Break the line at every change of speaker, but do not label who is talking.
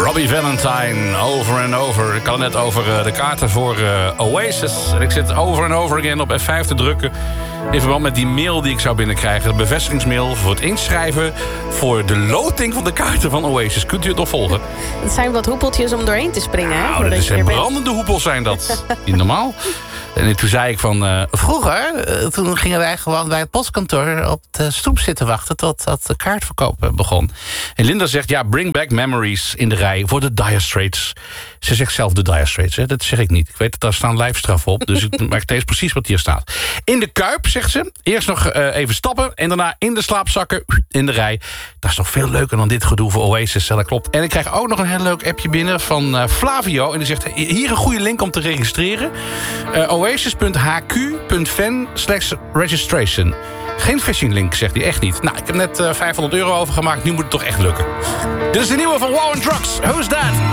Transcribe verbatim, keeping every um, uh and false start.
Robbie Valentine, over en over. Ik had het net over uh, de kaarten voor uh, Oasis. En ik zit over en over again op F vijf te drukken. In verband met die mail die ik zou binnenkrijgen. De bevestigingsmail voor het inschrijven voor de loting van de kaarten van Oasis. Kunt u het nog volgen?
Het zijn wat hoepeltjes om doorheen te springen. Hè,
nou, dat zijn brandende hoepels zijn dat. Niet normaal. En toen zei ik van... Uh, vroeger, uh, toen gingen wij gewoon bij het postkantoor op de stoep zitten wachten tot dat de kaartverkoop begon. En Linda zegt, ja, bring back memories in de rij voor de Dire Straits. Ze zegt zelf de Dire Straits, hè? Dat zeg ik niet. Ik weet dat daar staan lijfstraffen op, dus ik maak steeds precies wat hier staat. In de Kuip, zegt ze, eerst nog uh, even stappen en daarna in de slaapzakken in de rij. Dat is nog veel leuker dan dit gedoe voor Oasis, dat klopt. En ik krijg ook nog een heel leuk appje binnen van uh, Flavio. En die zegt, hier een goede link om te registreren. Uh, oasis.hq.fan slash registration. Geen phishing link, zegt hij, echt niet. Nou, ik heb net uh, vijfhonderd euro overgemaakt, nu moet het toch echt lukken. Dit is de nieuwe van Wow and Drugs. Who's that?